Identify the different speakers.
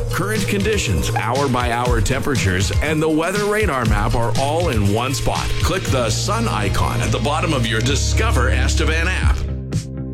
Speaker 1: Current conditions, hour-by-hour temperatures, and the weather radar map are all in one spot. Click the sun icon at the bottom of your Discover Estevan app.